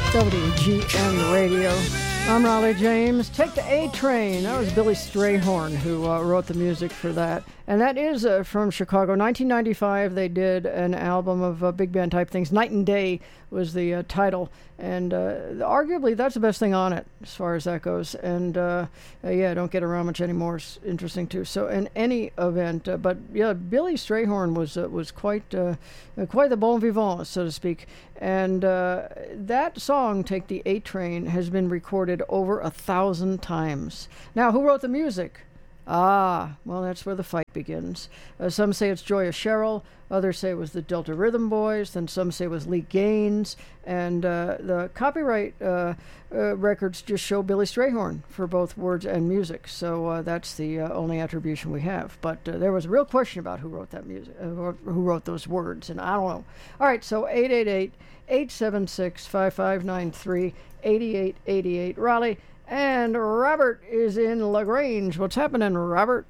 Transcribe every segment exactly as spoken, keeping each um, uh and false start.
W G N Radio. I'm Raleigh James. Take the A Train. That was Billy Strayhorn who uh, wrote the music for that. And that is uh, from Chicago. nineteen ninety-five, they did an album of uh, big band type things. Night and Day was the uh, title. And uh, arguably, that's the best thing on it, as far as that goes. And uh, uh, yeah, don't get around much anymore. It's interesting, too. So, in any event, uh, but yeah, Billy Strayhorn was uh, was quite uh, quite the bon vivant, so to speak. And uh, that song, Take the A Train, has been recorded over a thousand times. Now, who wrote the music? Ah, well, that's where the fight begins. Uh, some say it's Joya Sherrill, others say it was the Delta Rhythm Boys, then some say it was Lee Gaines, and uh, the copyright uh, uh, records just show Billy Strayhorn for both words and music, so uh, that's the uh, only attribution we have. But uh, there was a real question about who wrote that music, uh, or who wrote those words, and I don't know. All right, so eight eight eight, eight seven six, five five nine three, eight eight eight eight, Raleigh. And Robert is in LaGrange. What's happening, Robert?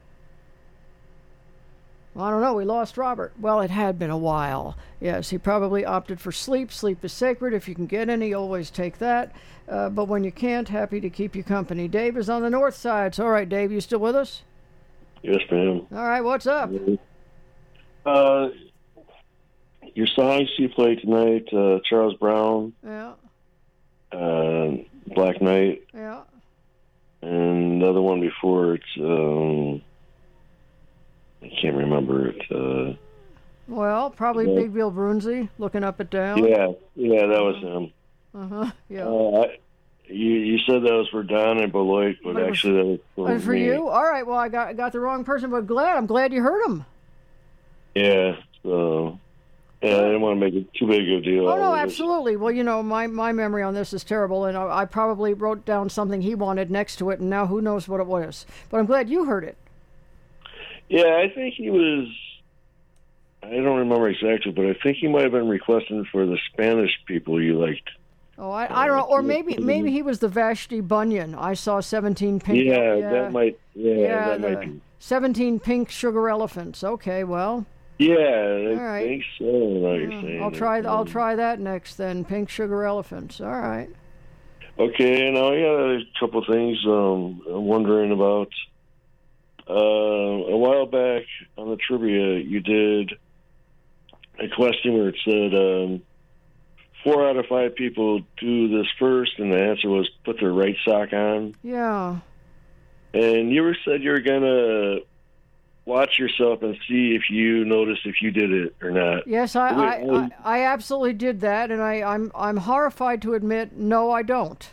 Well, I don't know. We lost Robert. Well, it had been a while. Yes, he probably opted for sleep. Sleep is sacred. If you can get any, always take that. Uh, but when you can't, happy to keep you company. Dave is on the north side. So, all right, Dave, you still with us? Yes, ma'am. All right, what's up? Uh, your songs you played tonight, uh, Charles Brown. Yeah. Uh, Black Knight. Yeah. And another one before it's, um, I can't remember it. Uh, well, probably yeah. Big Bill Brunzi, Looking Up and Down. Yeah, yeah, that was him. Uh-huh, yeah. Uh, I, you, you said that was for Don and Beloit, but, but actually that was for, was for me. you? All right, well, I got got the wrong person, but glad. I'm glad you heard him. Yeah, so... Yeah, I didn't want to make it too big of a deal. Oh, no, absolutely. Well, you know, my, my memory on this is terrible, and I, I probably wrote down something he wanted next to it, and now who knows what it was. But I'm glad you heard it. Yeah, I think he was... I don't remember exactly, but I think he might have been requesting for the Spanish people you liked. Oh, I, I don't know. Or maybe maybe he was the Vashti Bunyan. I saw seventeen pink... Yeah, yeah. that might... Yeah, yeah that the might be. seventeen pink sugar elephants. Okay, well... Yeah, I All right. think so. What you're uh, saying. I'll try. I'll try that next. Then pink sugar elephants. All right. Okay. Now I got a couple of things um, I'm wondering about. Uh, a while back on the trivia, you did a question where it said um, four out of five people do this first, and the answer was put their right sock on. Yeah. And you were said you were gonna watch yourself and see if you noticed if you did it or not. Yes, I, I, I, I absolutely did that, and I, I'm I'm horrified to admit, no, I don't.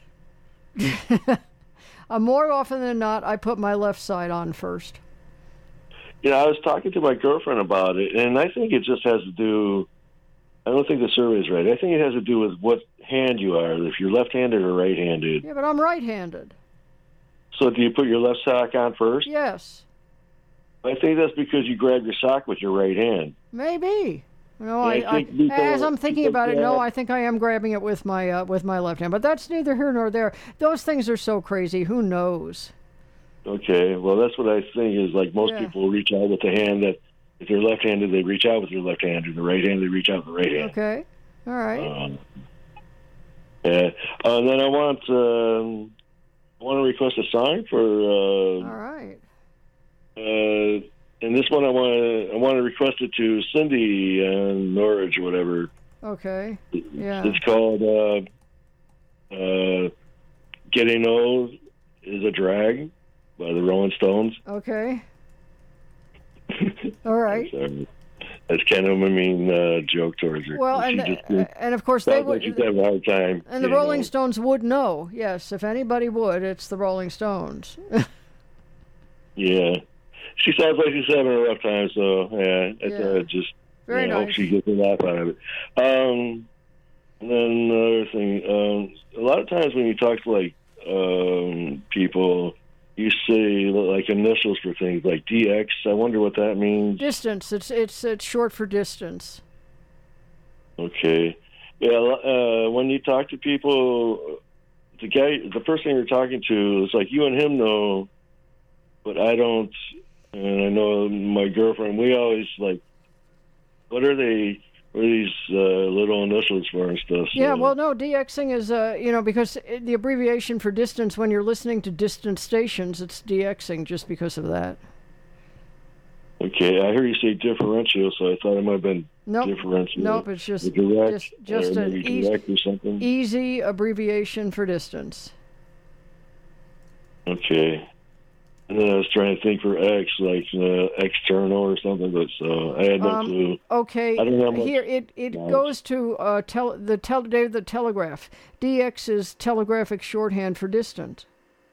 uh, more often than not, I put my left side on first. You know, I was talking to my girlfriend about it, and I think it just has to do, I don't think the survey is right. I think it has to do with what hand you are, if you're left-handed or right-handed. Yeah, but I'm right-handed. So do you put your left sock on first? Yes. I think that's because you grab your sock with your right hand. Maybe. No, yeah, I, I I, as I'm thinking about it, no, I think I am grabbing it with my uh, with my left hand. But that's neither here nor there. Those things are so crazy. Who knows? Okay, well, that's what I think is like most yeah. people reach out with the hand that if they're left-handed, they reach out with their left hand, or the right hand, they reach out with the right hand. Okay, all right. Um, yeah, uh, and then I want um, I want to request a song for. Uh, all right. Uh, and this one I want to I want to request it to Cindy and Norwich or whatever. Okay. Yeah. It's called uh, uh, "Getting Old Is a Drag" by the Rolling Stones. Okay. All right. Sorry. That's kind of a mean uh, joke towards her. Well, and just, uh, and of course they would. Like she'd have a hard time. And the Rolling old. Stones would know. Yes, if anybody would, it's the Rolling Stones. Yeah. She sounds like she's having a rough time, so yeah, I yeah. uh, just Very you know, nice. hope she gets a laugh out of it. Um, and then another thing, um, a lot of times when you talk to like um, people, you say like initials for things like D X. I wonder what that means. Distance. It's it's it's short for distance. Okay. Yeah. Uh, when you talk to people, the guy, the person you're talking to, is like you and him know, but I don't. And I know my girlfriend, we always like, what are they, what are these uh, little initials for and stuff? So. Yeah, well, no, DXing is, uh, you know, because the abbreviation for distance, when you're listening to distant stations, it's DXing just because of that. Okay, I heard you say differential, so I thought it might have been nope. differential. Nope, it's just direct, just, just an easy, or something. easy abbreviation for distance. Okay. And then I was trying to think for X, like uh, external or something, but so I had no um, clue. Okay, I don't know much here it, it goes to uh, tel- the tel- the telegraph. D X is telegraphic shorthand for distant.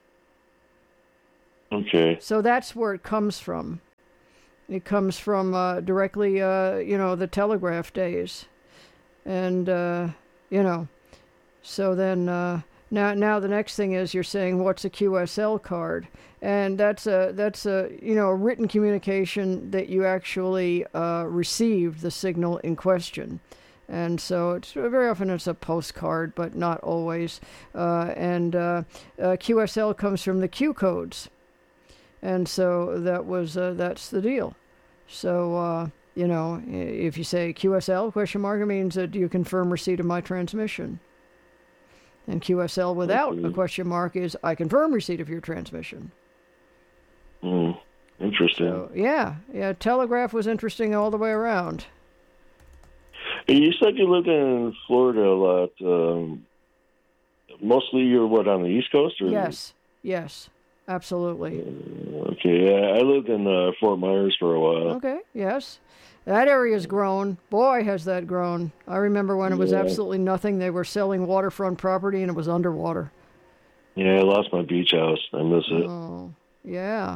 Okay. So that's where it comes from. It comes from uh, directly, uh, you know, the telegraph days, and uh, you know, so then uh, now now the next thing is you're saying what's a Q S L card, and that's a that's a you know a written communication that you actually uh, received the signal in question. And so it's very often it's a postcard, but not always. Uh, and uh, uh, Q S L comes from the Q codes, and so that was uh, that's the deal. So uh, you know, if you say Q S L question mark, it means that you confirm receipt of my transmission. And Q S L without okay. a question mark is I confirm receipt of your transmission. Hmm. Interesting. So, yeah, yeah. Telegraph was interesting all the way around. You said you lived in Florida a lot. Um, mostly you're, what, on the East Coast? Or? Yes, yes, absolutely. Uh, okay, yeah, I lived in uh, Fort Myers for a while. Okay, yes. That area's grown. Boy, has that grown. I remember when it was yeah. absolutely nothing. They were selling waterfront property and it was underwater. Yeah, I lost my beach house. I miss it. Oh, yeah.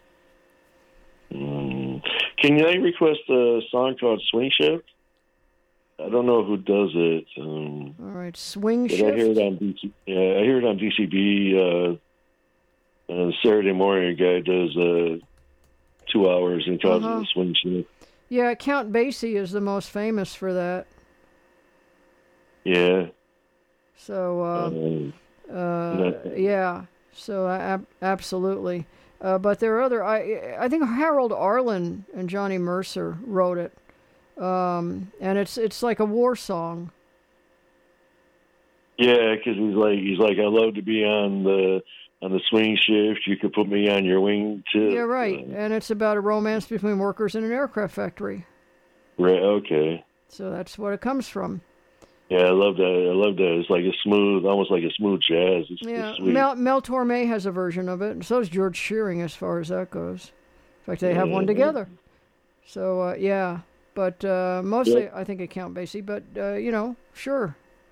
Mm. Can I request a song called Swing Shift? I don't know who does it. Um, All right, Swing but Shift. I hear it on D C, yeah, I hear it on D C B. Uh, uh, Saturday morning, a guy does uh, two hours and calls Uh-huh. it a Swing Shift. Yeah, Count Basie is the most famous for that. Yeah. So, uh, Um, uh, yeah. So, ab- absolutely. Uh, but there are other. I I think Harold Arlen and Johnny Mercer wrote it. Um, and it's it's like a war song. Yeah, because he's like he's like I love to be on the on the swing shift. You could put me on your wing too. Yeah, right. Uh, and it's about a romance between workers in an aircraft factory. Right. Okay. So that's what it comes from. Yeah, I love that. I love that. It's like a smooth, almost like a smooth jazz. It's, yeah, it's sweet. Mel, Mel Torme has a version of it, and so does George Shearing, as far as that goes. In fact, they have yeah. one together. So uh, yeah. But uh, mostly, yeah. I think it Count Basie. But uh, you know, sure.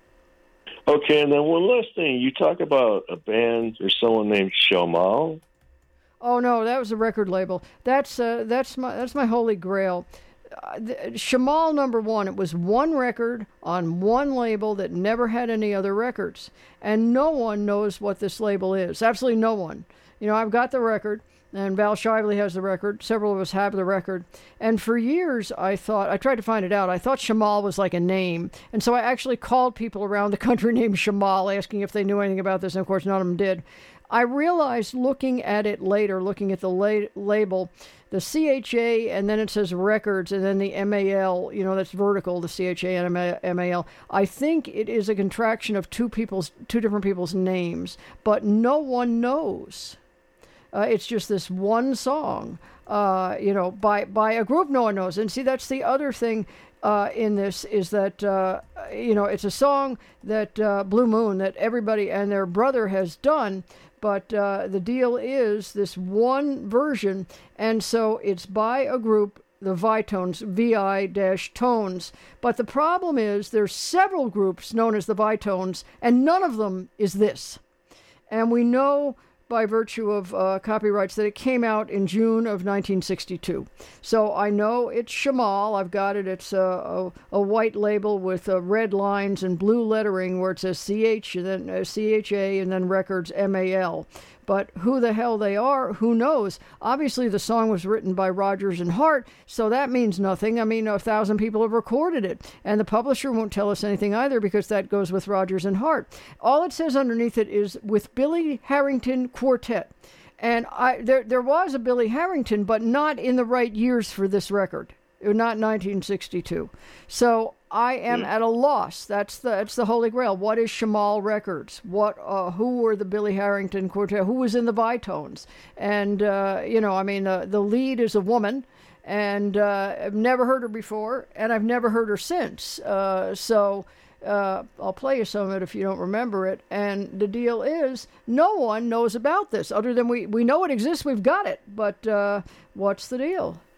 Okay, and then one last thing. You talk about a band or someone named Shamal. Oh no, that was a record label. That's uh, that's my that's my holy grail. Uh, the, Shamal number one. It was one record on one label that never had any other records, and no one knows what this label is. Absolutely no one. You know, I've got the record. And Val Shively has the record. Several of us have the record. And for years, I thought, I tried to find it out. I thought Shamal was like a name. And so I actually called people around the country named Shamal, asking if they knew anything about this. And of course, none of them did. I realized looking at it later, looking at the la- label, the C H A, and then it says records, and then the M A L, you know, that's vertical, the C H A and M A L. I think it is a contraction of two people's, two different people's names, but no one knows. Uh, it's just this one song, uh, you know, by by a group no one knows. And see, that's the other thing uh, in this is that, uh, you know, it's a song that uh, Blue Moon, that everybody and their brother has done. But uh, the deal is this one version. And so it's by a group, the Vitones, V I-Tones. But the problem is there's several groups known as the Vitones, and none of them is this. And we know by virtue of uh, copyrights that it came out in June of nineteen sixty-two. So I know it's Shamal. I've got it. It's a, a, a white label with uh, red lines and blue lettering where it says C H and then uh, C H A and then records M A L. But who the hell they are, who knows? Obviously, the song was written by Rodgers and Hart, so that means nothing. I mean, a thousand people have recorded it, and the publisher won't tell us anything either because that goes with Rodgers and Hart. All it says underneath it is with Billy Harrington Quartet. And I there there was a Billy Harrington, but not in the right years for this record. not nineteen sixty-two. So I am Yeah. at a loss. That's the that's the Holy Grail. What is Shamal Records? What uh, who were the Billy Harrington Quartet? Who was in the Vitones? And uh, you know, I mean, uh, the lead is a woman, and uh, I've never heard her before, and I've never heard her since. Uh, so. Uh, I'll play you some of it if you don't remember it. And the deal is, no one knows about this other than we, we know it exists, we've got it. But uh, what's the deal?